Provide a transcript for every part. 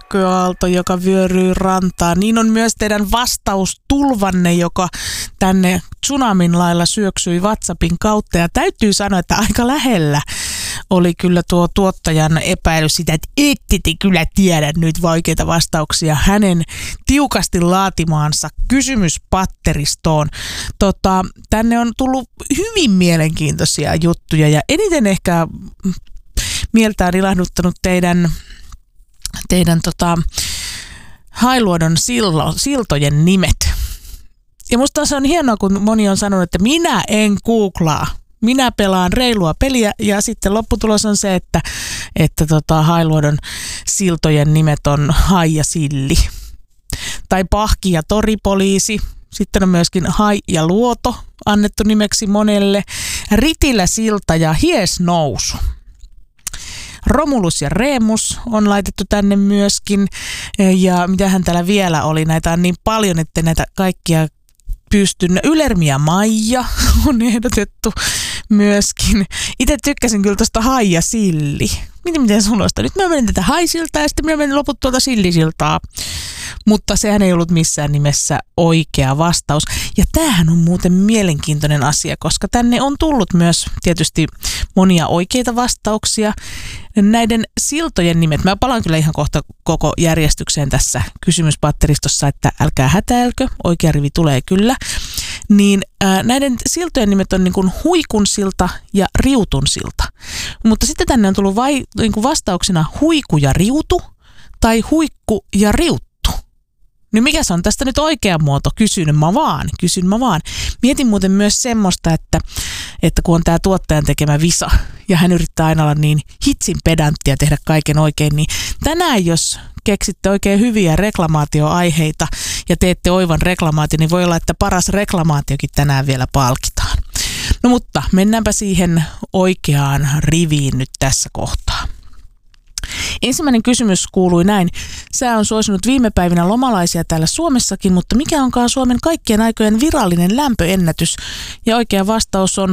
sähköaalto, joka vyöryy rantaan. Niin on myös teidän vastaustulvanne, joka tänne tsunamin lailla syöksyi WhatsAppin kautta. Ja täytyy sanoa, että aika lähellä oli kyllä tuo tuottajan epäily sitä, että ette te kyllä tiedä nyt vaikeita vastauksia hänen tiukasti laatimaansa kysymyspatteristoon. Tänne on tullut hyvin mielenkiintoisia juttuja ja eniten ehkä mieltään ilahduttanut teidän Hailuodon siltojen nimet. Ja musta se on hienoa, kun moni on sanonut, että minä en googlaa. Minä pelaan reilua peliä ja sitten lopputulos on se, että Hailuodon siltojen nimet on Hai ja Silli. Tai Pahki ja Toripoliisi. Sitten on myöskin Hai ja Luoto annettu nimeksi monelle. Ritilä silta ja Hiesnousu. Romulus ja Reemus on laitettu tänne myöskin. Ja mitähän täällä vielä oli? Näitä on niin paljon, että näitä kaikkia pystyn. Ylermi ja Maija on ehdotettu myöskin. Itse tykkäsin kyllä tuosta Hai ja Silli. Miten sulosta? Nyt mä menen tätä Haisiltaa ja sitten mä menen loput tuolta Sillisiltaa. Mutta sehän ei ollut missään nimessä oikea vastaus. Ja tämähän on muuten mielenkiintoinen asia, koska tänne on tullut myös tietysti monia oikeita vastauksia. Näiden siltojen nimet, mä palaan kyllä ihan kohta koko järjestykseen tässä kysymyspatteristossa, että älkää hätäilkö, oikea rivi tulee kyllä. Niin näiden siltojen nimet on niin kuin Huikun silta ja Riutun silta. Mutta sitten tänne on tullut niin kuin vastauksena Huiku ja Riutu tai Huikku ja Riuttu. Niin mikä se on tästä nyt oikea muoto? Kysyn mä vaan. Mietin muuten myös semmoista, että kun on tämä tuottajan tekemä visa ja hän yrittää aina olla niin hitsin pedanttia tehdä kaiken oikein, niin tänään jos keksitte oikein hyviä reklamaatioaiheita ja teette oivan reklamaation, niin voi olla, että paras reklamaatiokin tänään vielä palkitaan. No mutta mennäänpä siihen oikeaan riviin nyt tässä kohtaa. Ensimmäinen kysymys kuului näin. Sää on suosinut viime päivinä lomalaisia täällä Suomessakin, mutta mikä onkaan Suomen kaikkien aikojen virallinen lämpöennätys? Ja oikea vastaus on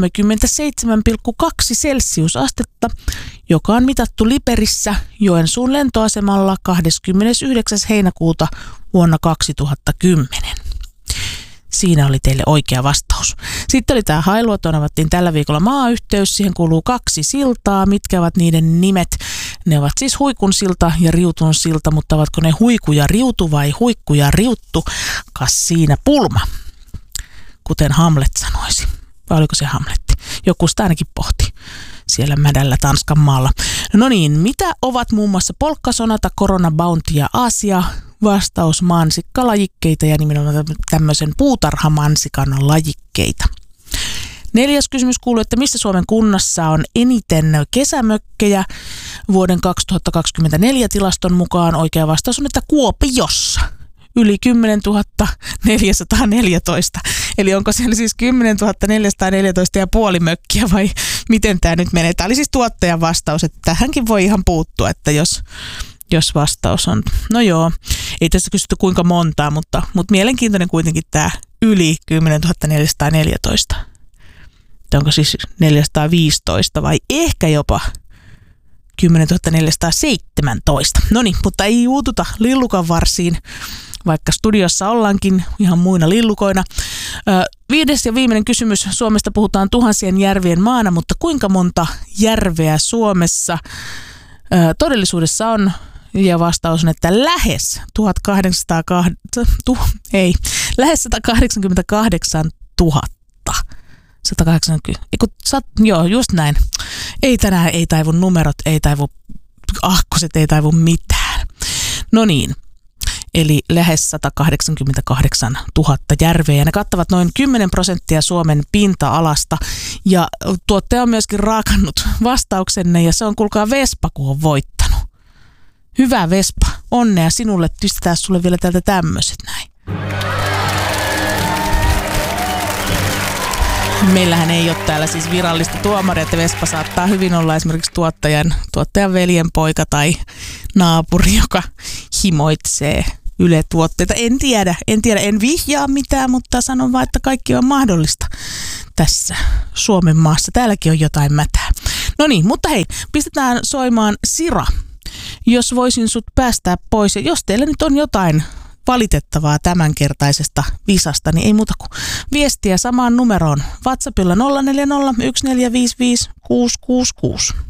37,2 celsiusastetta, joka on mitattu Liperissä Joensuun lentoasemalla 29. heinäkuuta vuonna 2010. Siinä oli teille oikea vastaus. Sitten oli tämä Hailuotoon avattiin tällä viikolla maayhteys. Siihen kuuluu 2 siltaa. Mitkä ovat niiden nimet? Ne ovat siis Huikun silta ja Riutun silta, mutta ovatko ne Huiku ja Riutu vai Huikku ja Riuttu? Kas siinä pulma, kuten Hamlet sanoisi. Vai oliko se Hamletti? Joku sitä ainakin pohti siellä mädällä Tanskan maalla. No niin, mitä ovat muun muassa polkkasonata, Corona Bounty ja Aasia? Vastaus mansikkalajikkeita ja nimenomaan tämmöisen puutarhamansikan lajikkeita. 4. kysymys kuuluu, että missä Suomen kunnassa on eniten kesämökkejä vuoden 2024 tilaston mukaan? Oikea vastaus on, että Kuopiossa. Yli 10 414. Eli onko siellä siis 10 414 ja puoli mökkiä vai miten tämä nyt menee? Tämä oli siis tuottajan vastaus, että tähänkin voi ihan puuttua, että jos vastaus on, no joo, ei tässä kysytty kuinka montaa, mutta mielenkiintoinen kuitenkin tämä yli 10 414. Onko siis 415 vai ehkä jopa 10 417. No niin, mutta ei juututa lillukan varsiin, vaikka studiossa ollaankin ihan muina lillukoina. 5. ja viimeinen kysymys. Suomesta puhutaan tuhansien järvien maana, mutta kuinka monta järveä Suomessa todellisuudessa on? Ja vastaus on, että lähes 188 000. 180. Joo, just näin. Ei tänään, ei taivu numerot, ei taivu ahkoset, ei taivu mitään. No niin, eli lähes 188 000 järveä. Ja ne kattavat noin 10% Suomen pinta-alasta. Ja tuottaja on myöskin raakannut vastauksenne ja se on kuulkaa Vespa, kun on voittanut. Hyvä Vespa, onnea sinulle. Pistetään sulle vielä täältä tämmöiset näin. Meillähän ei ole täällä siis virallista tuomaria, että Vespa saattaa hyvin olla esimerkiksi tuottajan veljen poika tai naapuri, joka himoitsee Yle-tuotteita. En tiedä, en vihjaa mitään, mutta sanon vaan, että kaikki on mahdollista tässä Suomen maassa. Täälläkin on jotain mätää. No niin, mutta hei, pistetään soimaan Sira. jos voisin sut päästää pois. Ja jos teillä nyt on jotain valitettavaa tämänkertaisesta visasta, niin ei muuta kuin viestiä samaan numeroon. WhatsAppilla 040 1455 666.